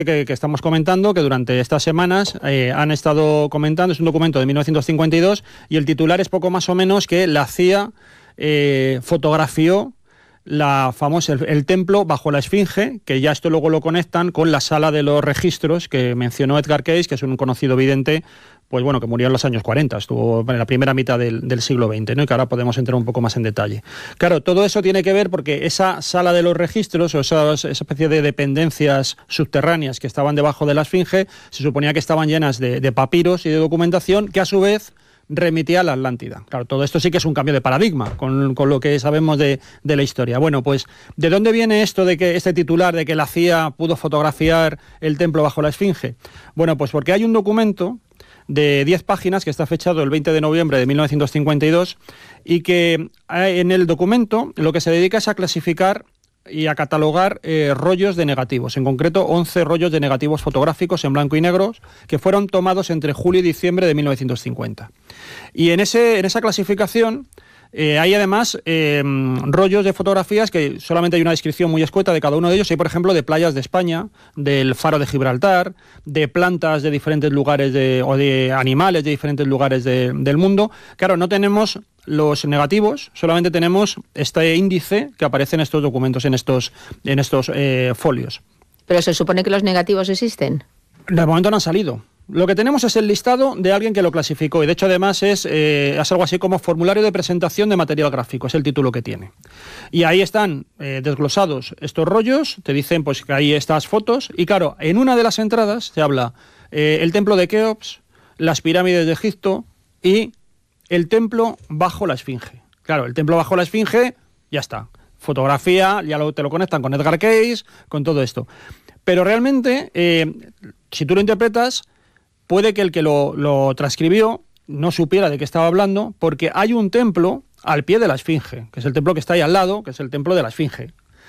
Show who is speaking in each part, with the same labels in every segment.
Speaker 1: que estamos comentando, que durante estas semanas han estado comentando, es un documento de 1952 y el titular es poco más o menos que la CIA fotografió la famosa, el templo bajo la Esfinge, que ya esto luego lo conectan con la sala de los registros que mencionó Edgar Cayce, que es un conocido vidente, pues bueno, que murió en los años 40, estuvo en la primera mitad del siglo XX, ¿no? Y que ahora podemos entrar un poco más en detalle. Claro, todo eso tiene que ver porque esa sala de los registros, o esa especie de dependencias subterráneas que estaban debajo de la Esfinge, se suponía que estaban llenas de papiros y de documentación que a su vez remitía a la Atlántida. Claro, todo esto sí que es un cambio de paradigma con lo que sabemos de la historia. Bueno, pues, ¿de dónde viene esto de que este titular de que la CIA pudo fotografiar el templo bajo la Esfinge? Bueno, pues porque hay un documento de 10 páginas que está fechado el 20 de noviembre de 1952 y que en el documento lo que se dedica es a clasificar y a catalogar rollos de negativos, en concreto 11 rollos de negativos fotográficos en blanco y negro que fueron tomados entre julio y diciembre de 1950. Y en esa clasificación hay además rollos de fotografías que solamente hay una descripción muy escueta de cada uno de ellos. Hay, por ejemplo, de playas de España, del faro de Gibraltar, de plantas de diferentes lugares o de animales de diferentes lugares del mundo. Claro, no tenemos los negativos, solamente tenemos este índice que aparece en estos documentos, en estos folios.
Speaker 2: ¿Pero se supone que los negativos existen?
Speaker 1: De momento no han salido. Lo que tenemos es el listado de alguien que lo clasificó y de hecho además es algo así como formulario de presentación de material gráfico, es el título que tiene. Y ahí están desglosados estos rollos, te dicen pues que hay estas fotos y claro, en una de las entradas se habla el templo de Keops, las pirámides de Egipto y el templo bajo la Esfinge. Claro, el templo bajo la Esfinge, ya está. Fotografía, ya te lo conectan con Edgar Cayce, con todo esto. Pero realmente, si tú lo interpretas, puede que el que lo transcribió no supiera de qué estaba hablando, porque hay un templo al pie de la Esfinge, que es el templo que está ahí al lado, que es el templo de la Esfinge.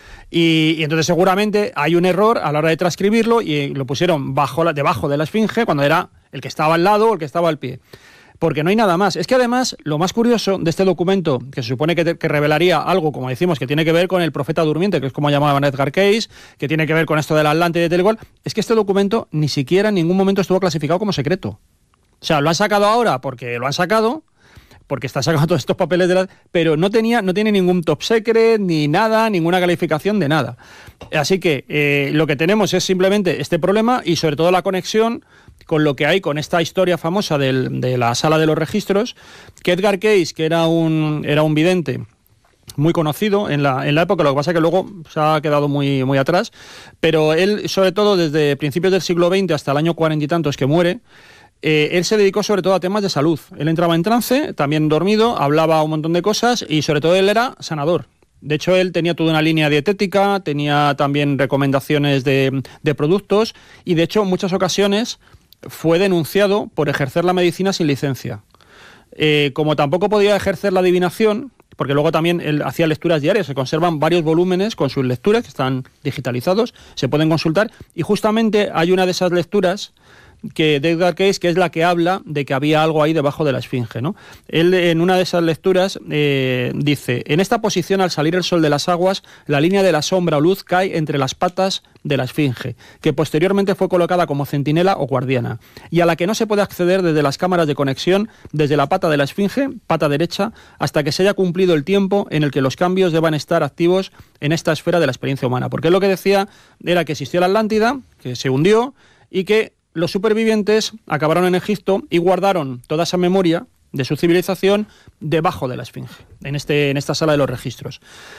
Speaker 1: Y entonces seguramente hay un error a la hora de transcribirlo y lo pusieron debajo de la Esfinge cuando era el que estaba al lado o el que estaba al pie. Porque no hay nada más. Es que además, lo más curioso de este documento, que se supone que revelaría algo, como decimos, que tiene que ver con el profeta durmiente, que es como llamaban Edgar Cayce, que tiene que ver con esto del Atlántida y tal igual, es que este documento ni siquiera en ningún momento estuvo clasificado como secreto. O sea, lo han sacado ahora porque lo han sacado, porque está sacando todos estos papeles pero no tiene ningún top secret, ni nada, ninguna calificación de nada. Así que lo que tenemos es simplemente este problema y sobre todo la conexión con lo que hay con esta historia famosa de la sala de los registros, que Edgar Cayce, que era un vidente muy conocido en la época, lo que pasa es que luego se ha quedado muy, muy atrás, pero él, sobre todo desde principios del siglo XX hasta el año 40 y tantos que muere, él se dedicó sobre todo a temas de salud. Él entraba en trance, también dormido, hablaba un montón de cosas y sobre todo él era sanador. De hecho, él tenía toda una línea dietética, tenía también recomendaciones de productos y de hecho en muchas ocasiones fue denunciado por ejercer la medicina sin licencia. Como tampoco podía ejercer la adivinación, porque luego también él hacía lecturas diarias, se conservan varios volúmenes con sus lecturas que están digitalizados, se pueden consultar y justamente hay una de esas lecturas de Edgar Cayce, que es la que habla de que había algo ahí debajo de la Esfinge, ¿no? Él en una de esas lecturas dice: en esta posición al salir el sol de las aguas, la línea de la sombra o luz cae entre las patas de la Esfinge, que posteriormente fue colocada como centinela o guardiana, y a la que no se puede acceder desde las cámaras de conexión, desde la pata de la Esfinge, pata derecha, hasta que se haya cumplido el tiempo en el que los cambios deban estar activos en esta esfera de la experiencia humana. Porque él lo que decía era que existió la Atlántida, que se hundió, y que los supervivientes acabaron en Egipto y guardaron toda esa memoria de su civilización debajo de la Esfinge, en esta sala de los registros.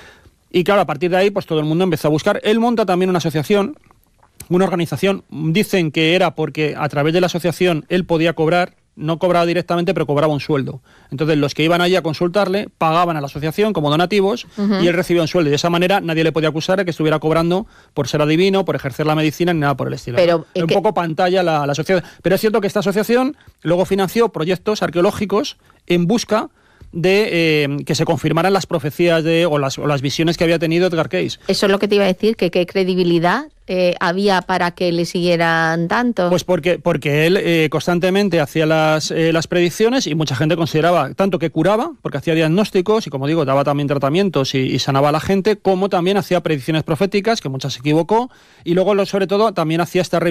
Speaker 1: Y claro, a partir de ahí, pues todo el mundo empezó a buscar. Él monta también una asociación, una organización. Dicen que era porque a través de la asociación él podía cobrar, no cobraba directamente, pero cobraba un sueldo. Entonces los que iban allí a consultarle pagaban a la asociación como donativos y él recibía un sueldo. Y de esa manera nadie le podía acusar de que estuviera cobrando por ser adivino, por ejercer la medicina, ni nada por el estilo.
Speaker 2: Pero
Speaker 1: un poco pantalla la asociación. Pero es cierto que esta asociación luego financió proyectos arqueológicos en busca de que se confirmaran las profecías o las visiones que había tenido Edgar Cayce.
Speaker 2: Eso es lo que te iba a decir, que qué credibilidad había para que le siguieran tanto.
Speaker 1: Pues porque él constantemente hacía las predicciones y mucha gente consideraba tanto que curaba, porque hacía diagnósticos y, como digo, daba también tratamientos y sanaba a la gente, como también hacía predicciones proféticas, que muchas se equivocó, y luego sobre todo también hacía esta